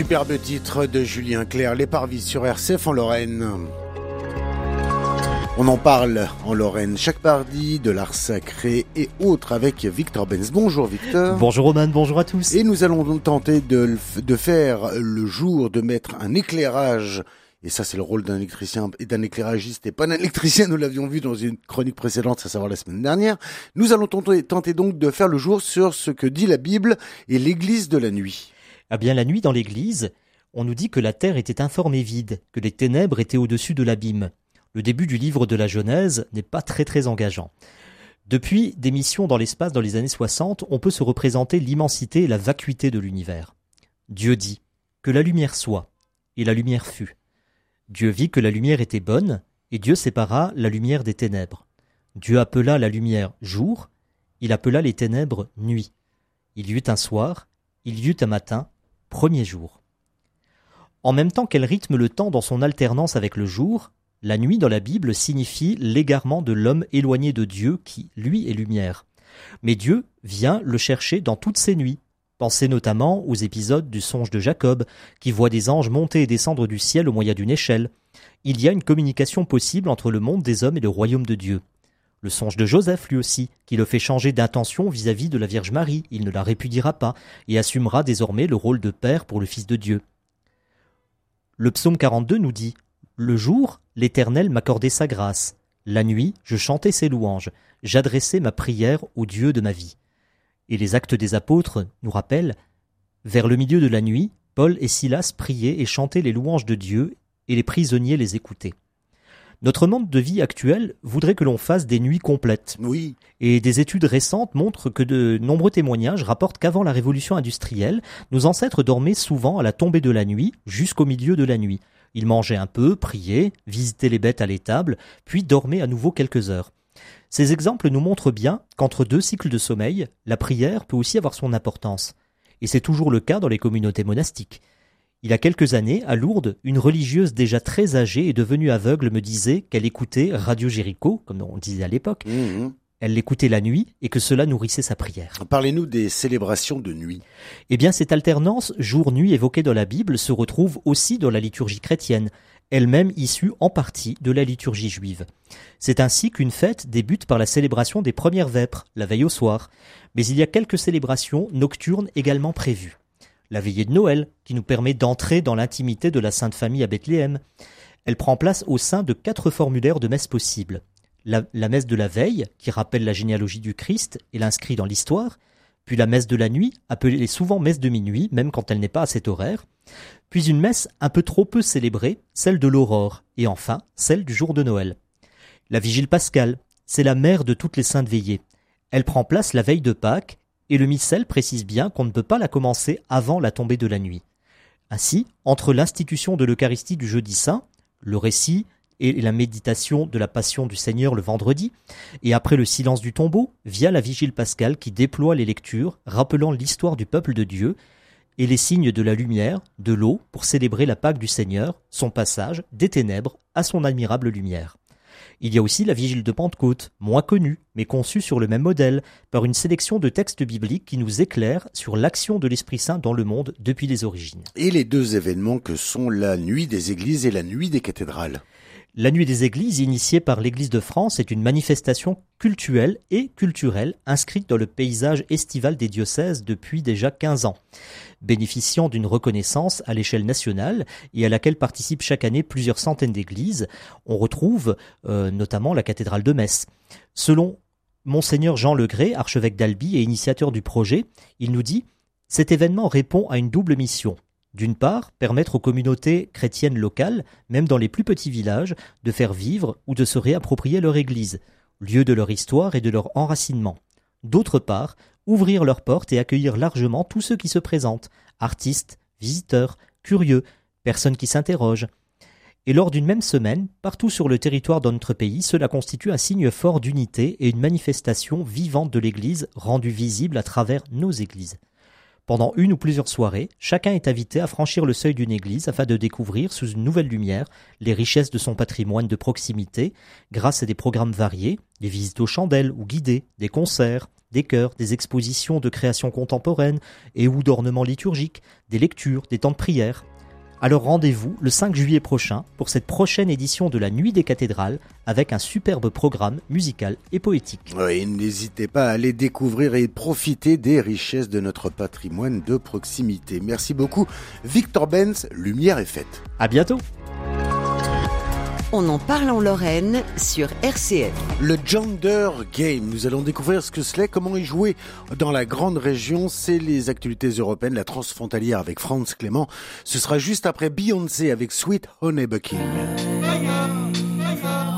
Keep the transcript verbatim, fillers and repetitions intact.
Superbe titre de Julien Clerc, Les Parvis sur R C F en Lorraine. On en parle en Lorraine chaque mardi, de l'art sacré et autres avec Victor Benz. Bonjour Victor. Bonjour Roman, bonjour à tous. Et nous allons donc tenter de, de faire le jour, de mettre un éclairage. Et ça, c'est le rôle d'un électricien et d'un éclairagiste et pas d'un électricien. Nous l'avions vu dans une chronique précédente, à savoir la semaine dernière. Nous allons tenter, tenter donc de faire le jour sur ce que dit la Bible et l'église de la nuit. Ah bien, la nuit dans l'église, on nous dit que la terre était informe et vide, que les ténèbres étaient au-dessus de l'abîme. Le début du livre de la Genèse n'est pas très très engageant. Depuis des missions dans l'espace dans les années soixante, on peut se représenter l'immensité et la vacuité de l'univers. Dieu dit « que la lumière soit », et la lumière fut. Dieu vit que la lumière était bonne, et Dieu sépara la lumière des ténèbres. Dieu appela la lumière jour, il appela les ténèbres nuit. Il y eut un soir, il y eut un matin, premier jour. En même temps qu'elle rythme le temps dans son alternance avec le jour, la nuit dans la Bible signifie l'égarement de l'homme éloigné de Dieu qui, lui, est lumière. Mais Dieu vient le chercher dans toutes ses nuits. Pensez notamment aux épisodes du songe de Jacob, qui voit des anges monter et descendre du ciel au moyen d'une échelle. Il y a une communication possible entre le monde des hommes et le royaume de Dieu. Le songe de Joseph, lui aussi, qui le fait changer d'intention vis-à-vis de la Vierge Marie. Il ne la répudiera pas et assumera désormais le rôle de père pour le Fils de Dieu. Le psaume quarante-deux nous dit « Le jour, l'Éternel m'accordait sa grâce. La nuit, je chantais ses louanges. J'adressais ma prière au Dieu de ma vie. » Et les Actes des Apôtres nous rappellent « Vers le milieu de la nuit, Paul et Silas priaient et chantaient les louanges de Dieu, et les prisonniers les écoutaient. » Notre monde de vie actuel voudrait que l'on fasse des nuits complètes. Oui. Et des études récentes montrent que de nombreux témoignages rapportent qu'avant la révolution industrielle, nos ancêtres dormaient souvent à la tombée de la nuit jusqu'au milieu de la nuit. Ils mangeaient un peu, priaient, visitaient les bêtes à l'étable, puis dormaient à nouveau quelques heures. Ces exemples nous montrent bien qu'entre deux cycles de sommeil, la prière peut aussi avoir son importance. Et c'est toujours le cas dans les communautés monastiques. Il y a quelques années, à Lourdes, une religieuse déjà très âgée et devenue aveugle me disait qu'elle écoutait Radio Jéricho, comme on disait à l'époque. Mmh. Elle l'écoutait la nuit et que cela nourrissait sa prière. Parlez-nous des célébrations de nuit. Eh bien, cette alternance jour-nuit évoquée dans la Bible se retrouve aussi dans la liturgie chrétienne, elle-même issue en partie de la liturgie juive. C'est ainsi qu'une fête débute par la célébration des premières vêpres, la veille au soir. Mais il y a quelques célébrations nocturnes également prévues. La veillée de Noël, qui nous permet d'entrer dans l'intimité de la Sainte Famille à Bethléem. Elle prend place au sein de quatre formulaires de messe possibles. La, la messe de la veille, qui rappelle la généalogie du Christ et l'inscrit dans l'histoire, puis la messe de la nuit, appelée souvent messe de minuit, même quand elle n'est pas à cet horaire, puis une messe un peu trop peu célébrée, celle de l'aurore, et enfin celle du jour de Noël. La vigile pascale, c'est la mère de toutes les saintes veillées. Elle prend place la veille de Pâques, et le missel précise bien qu'on ne peut pas la commencer avant la tombée de la nuit. Ainsi, entre l'institution de l'Eucharistie du jeudi saint, le récit et la méditation de la Passion du Seigneur le vendredi, et après le silence du tombeau, via la vigile pascale qui déploie les lectures, rappelant l'histoire du peuple de Dieu, et les signes de la lumière, de l'eau, pour célébrer la Pâque du Seigneur, son passage des ténèbres à son admirable lumière. Il y a aussi la vigile de Pentecôte, moins connue, mais conçue sur le même modèle, par une sélection de textes bibliques qui nous éclairent sur l'action de l'Esprit Saint dans le monde depuis les origines. Et les deux événements que sont la nuit des églises et la nuit des cathédrales. La nuit des églises, initiée par l'Église de France, est une manifestation cultuelle et culturelle inscrite dans le paysage estival des diocèses depuis déjà quinze ans, bénéficiant d'une reconnaissance à l'échelle nationale et à laquelle participent chaque année plusieurs centaines d'églises. On retrouve euh, notamment la cathédrale de Metz. Selon Monseigneur Jean Legré, archevêque d'Albi et initiateur du projet, il nous dit « Cet événement répond à une double mission. D'une part, permettre aux communautés chrétiennes locales, même dans les plus petits villages, de faire vivre ou de se réapproprier leur église, lieu de leur histoire et de leur enracinement. D'autre part, ouvrir leurs portes et accueillir largement tous ceux qui se présentent, artistes, visiteurs, curieux, personnes qui s'interrogent. Et lors d'une même semaine, partout sur le territoire de notre pays, cela constitue un signe fort d'unité et une manifestation vivante de l'Église rendue visible à travers nos églises. Pendant une ou plusieurs soirées, chacun est invité à franchir le seuil d'une église afin de découvrir sous une nouvelle lumière les richesses de son patrimoine de proximité grâce à des programmes variés, des visites aux chandelles ou guidées, des concerts, des chœurs, des expositions de créations contemporaines et ou d'ornements liturgiques, des lectures, des temps de prière. Alors rendez-vous le cinq juillet prochain pour cette prochaine édition de la Nuit des cathédrales avec un superbe programme musical et poétique. Oui, n'hésitez pas à aller découvrir et profiter des richesses de notre patrimoine de proximité. Merci beaucoup Victor Benz, Lumière est faite. À bientôt. On en parle en Lorraine sur R C F. Le Gender Game, nous allons découvrir ce que c'est, comment y jouer dans la grande région. C'est les actualités européennes, la transfrontalière avec Franz Clément. Ce sera juste après Beyoncé avec Sweet Honey Bucking.